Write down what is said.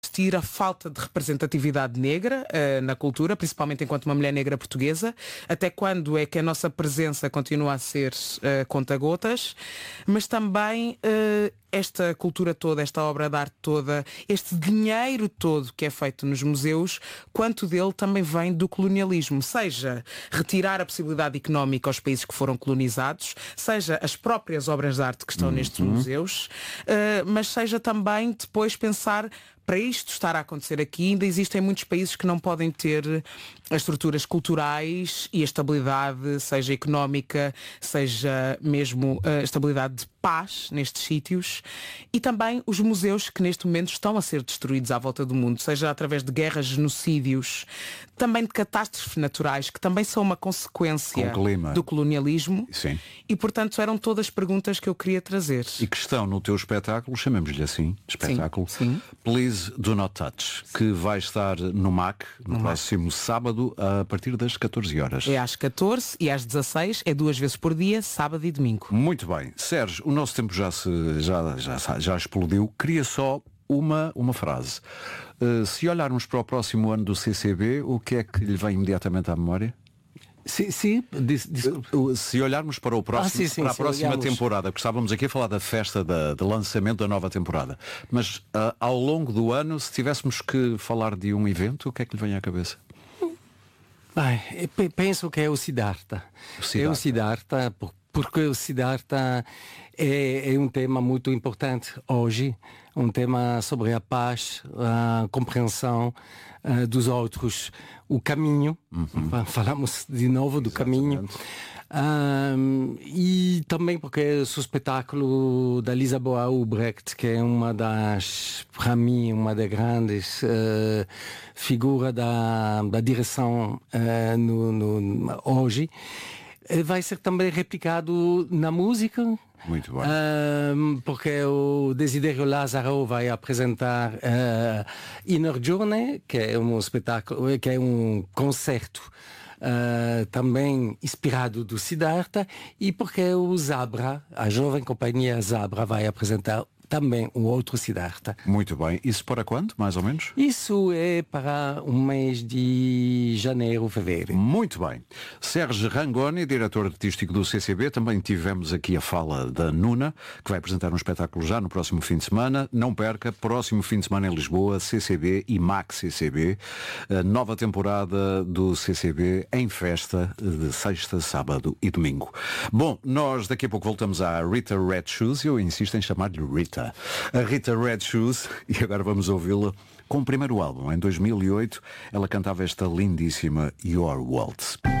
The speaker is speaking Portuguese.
existir a falta de representatividade negra na cultura, principalmente enquanto uma mulher negra portuguesa. Até quando é que a nossa presença continua a ser conta-gotas, mas também esta cultura toda, esta obra de arte toda, este dinheiro todo que é feito nos museus, quanto dele também vem do colonialismo, seja retirar a possibilidade económica aos países que foram colonizados, seja as próprias obras de arte que estão nestes museus, mas seja também depois pensar, para isto estar a acontecer aqui, ainda existem muitos países que não podem ter as estruturas culturais e a estabilidade, seja económica, seja mesmo a estabilidade de paz nestes sítios, e também os museus que neste momento estão a ser destruídos à volta do mundo, seja através de guerras, genocídios, também de catástrofes naturais, que também são uma consequência do colonialismo. Sim. E portanto eram todas perguntas que eu queria trazer. E que estão no teu espetáculo, chamemos-lhe assim, espetáculo, Sim. Please Do Not Touch, que vai estar no MAC no próximo sábado a partir das 14 horas. É às 14 e às 16, é 2 vezes por dia, sábado e domingo. Muito bem. Sérgio, o nosso tempo já explodiu. Queria só uma frase. Se olharmos para o próximo ano do CCB, o que é que lhe vem imediatamente à memória? Sim, desculpe. Se olharmos para o próximo, para a próxima temporada, porque estávamos aqui a falar da festa de lançamento da nova temporada, mas ao longo do ano, se tivéssemos que falar de um evento, o que é que lhe vem à cabeça? Penso que é o Siddhartha. É o Siddhartha, porque o Siddhartha é um tema muito importante hoje, um tema sobre a paz, a compreensão dos outros, o caminho. Falamos de novo do caminho. E também porque o espetáculo da Lisboa Ubrecht, que é uma das, para mim, uma das grandes figuras da direção hoje, vai ser também replicado na música. Muito bem. Porque o Desidério Lázaro vai apresentar Inner Journey, que é um espetáculo, que é um concerto também inspirado do Siddhartha, e porque o Zabra, a jovem companhia Zabra, vai apresentar também um outro Siddhartha. Muito bem. Isso para quando, mais ou menos? Isso é para um mês de janeiro, fevereiro. Muito bem. Sérgio Rangoni, diretor artístico do CCB. Também tivemos aqui a fala da Nuna, que vai apresentar um espetáculo já no próximo fim de semana. Não perca, próximo fim de semana em Lisboa, CCB e MAC CCB. A nova temporada do CCB em festa de sexta, sábado e domingo. Bom, nós daqui a pouco voltamos à Rita Red Shoes. Eu insisto em chamar-lhe Rita. A Rita Red Shoes, e agora vamos ouvi-la com o primeiro álbum. Em 2008, ela cantava esta lindíssima Your Waltz.